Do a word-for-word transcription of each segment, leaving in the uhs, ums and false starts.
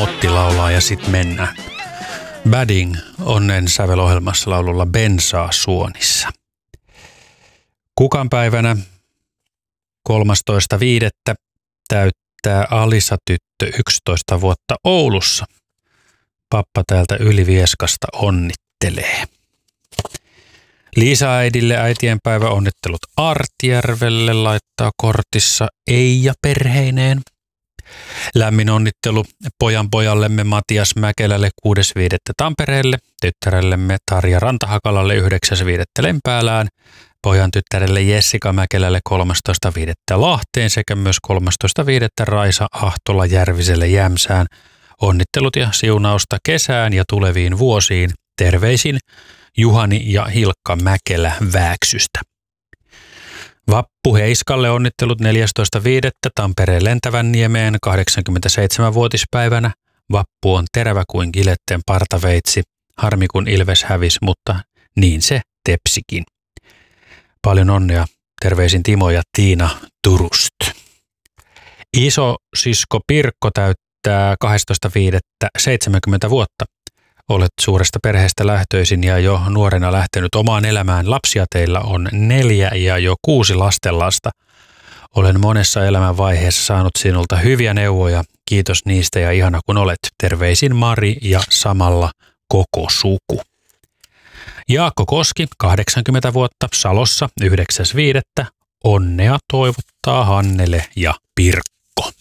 Motti laulaa ja sit mennään. Bading onnen sävelohjelmassa laululla Bensaa suonissa. Kukan päivänä kolmastoista viidettä täyttää Alisa-tyttö yksitoista vuotta Oulussa. Pappa täältä Ylivieskasta onnittelee. Liisa-äidille äitienpäivä onnittelut Artjärvelle laittaa kortissa Eija perheineen. Lämmin onnittelu pojan pojallemme Matias Mäkelälle kuudes viidettä Tampereelle, tyttärellemme Tarja Rantahakalalle yhdeksäs viidettä Lempäälään, pojan tyttärelle Jessica Mäkelälle kolmastoista viidettä Lahteen sekä myös kolmastoista viidettä Raisa Ahtola Järviselle Jämsään. Onnittelut ja siunausta kesään ja tuleviin vuosiin. Terveisin Juhani ja Hilkka Mäkelä Vääksystä. Vappu Heiskalle onnittelut neljästoista viidettä Tampereen Lentävänniemeen kahdeksankymmentäseitsemän-vuotispäivänä. Vappu on terävä kuin Giletten partaveitsi. Harmi kun Ilves hävisi, mutta niin se tepsikin. Paljon onnea. Terveisin Timo ja Tiina Turusta. Iso sisko Pirkko täyttää kahdestoista viidettä seitsemänkymmentä vuotta. Olet suuresta perheestä lähtöisin ja jo nuorena lähtenyt omaan elämään. Lapsia teillä on neljä ja jo kuusi lastenlasta. Olen monessa elämänvaiheessa saanut sinulta hyviä neuvoja. Kiitos niistä ja ihana kun olet. Terveisin Mari ja samalla koko suku. Jaakko Koski, kahdeksankymmentä vuotta, Salossa, yhdeksäs viidettä Onnea toivottaa Hannele ja Pirkko.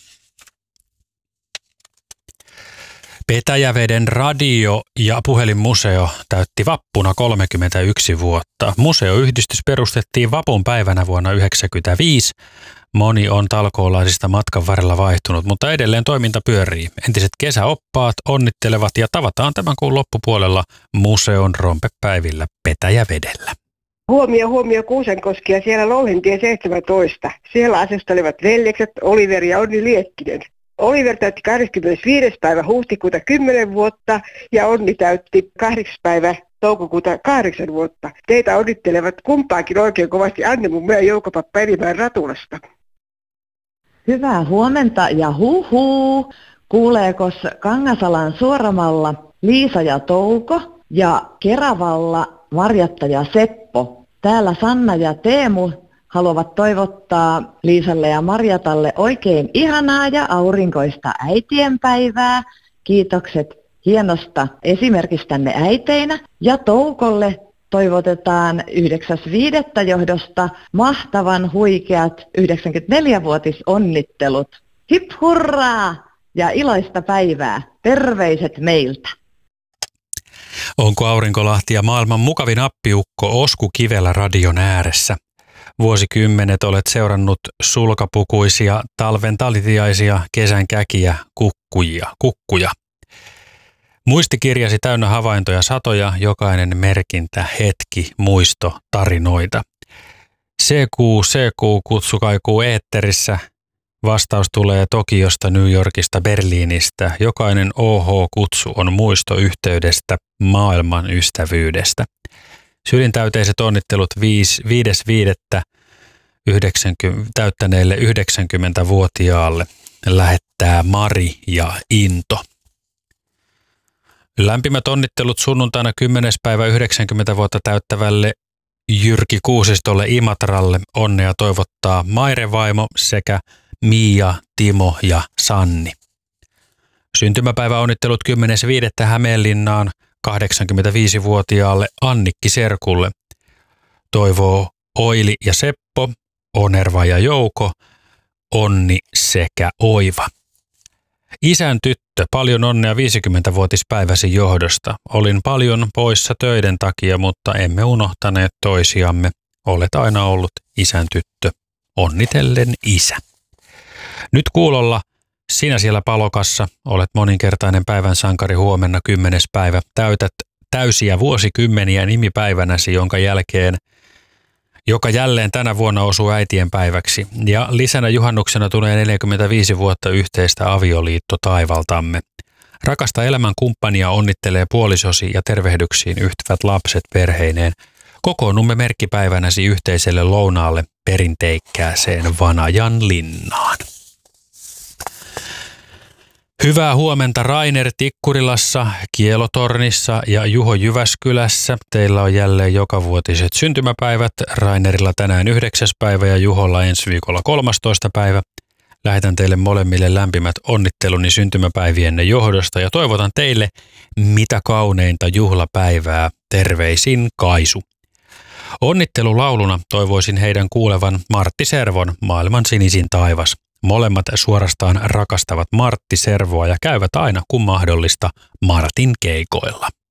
Petäjäveden radio- ja puhelinmuseo täytti vappuna kolmekymmentäyksi vuotta. Museoyhdistys perustettiin vapun päivänä vuonna yhdeksänkymmentäviisi. Moni on talkoolaisista matkan varrella vaihtunut, mutta edelleen toiminta pyörii. Entiset kesäoppaat onnittelevat ja tavataan tämän kuun loppupuolella museon rompepäivillä Petäjävedellä. Huomio, huomio Kuusenkoski ja siellä Louhentie seitsemäntoista. Siellä asustelevat veljekset Oliver ja Onni Liekkinen. Oliver täytti kahdeskymmenesviides päivä huhtikuuta kymmenen vuotta ja Onni täytti kahdeksas päivä toukokuuta kahdeksan vuotta. Teitä onnittelevat kumpaakin oikein kovasti Anne mun meidän joukopappa Elimään Ratulasta. Hyvää huomenta ja huhuu. Kuuleekos Kangasalan Suoramalla Liisa ja Touko ja Keravalla Marjatta ja Seppo. Täällä Sanna ja Teemu haluavat toivottaa Liisalle ja Marjatalle oikein ihanaa ja aurinkoista äitienpäivää. Kiitokset hienosta esimerkistänne äiteinä. Ja Toukolle toivotetaan yhdeksäs viidettä johdosta mahtavan huikeat yhdeksänkymmentäneljä-vuotisonnittelut. Hip hurraa ja iloista päivää. Terveiset meiltä. Onko Aurinkolahti ja maailman mukavin appiukko Osku Kivelä radion ääressä? Vuosikymmenet olet seurannut sulkapukuisia, talven talitiaisia, kesän käkiä, kukkuja, kukkuja. Muistikirjasi täynnä havaintoja satoja, jokainen merkintä, hetki, muisto, tarinoita. C Q, C Q, kutsu kaikuu eetterissä. Vastaus tulee Tokiosta, New Yorkista, Berliinistä. Jokainen O H-kutsu on muisto yhteydestä, maailman ystävyydestä. Sylintäyteiset onnittelut viides viidettä täyttäneelle yhdeksänkymmentävuotiaalle lähettää Mari ja Into. Lämpimät onnittelut sunnuntaina kymmenes päivä yhdeksänkymmentä vuotta täyttävälle Jyrki Kuusistolle Imatralle. Onnea toivottaa Maire vaimo sekä Mia, Timo ja Sanni. Syntymäpäivä onnittelut kymmenes viidettä Hämeenlinnaan kahdeksankymmentäviisivuotiaalle Annikki Serkulle. Toivoo Oili ja Seppo, Onerva ja Jouko, Onni sekä Oiva. Isän tyttö, paljon onnea viisikymmentävuotispäiväsi johdosta. Olin paljon poissa töiden takia, mutta emme unohtaneet toisiamme. Olet aina ollut isän tyttö. Onnitellen isä. Nyt kuulolla sinä siellä Palokassa olet moninkertainen päivän sankari huomenna kymmenes päivä. Täytät täysiä vuosikymmeniä nimipäivänäsi, jonka jälkeen, joka jälleen tänä vuonna osuu äitien päiväksi. Ja lisänä juhannuksena tulee neljäkymmentäviisi vuotta yhteistä avioliitto taivaltamme. Rakasta elämän kumppania onnittelee puolisosi ja tervehdyksiin yhtyvät lapset perheineen. Kokoonnumme merkkipäivänäsi yhteiselle lounaalle perinteikkääseen Vanajan linnaan. Hyvää huomenta Rainer Tikkurilassa, Kielotornissa ja Juho Jyväskylässä. Teillä on jälleen jokavuotiset syntymäpäivät. Rainerilla tänään yhdeksäs päivä ja Juholla ensi viikolla kolmastoista päivä. Lähetän teille molemmille lämpimät onnitteluni syntymäpäivienne johdosta ja toivotan teille mitä kauneinta juhlapäivää. Terveisin Kaisu. Onnittelulauluna toivoisin heidän kuulevan Martti Servon Maailman sinisin taivas. Molemmat suorastaan rakastavat Martti Servoa ja käyvät aina kun mahdollista Martin keikoilla.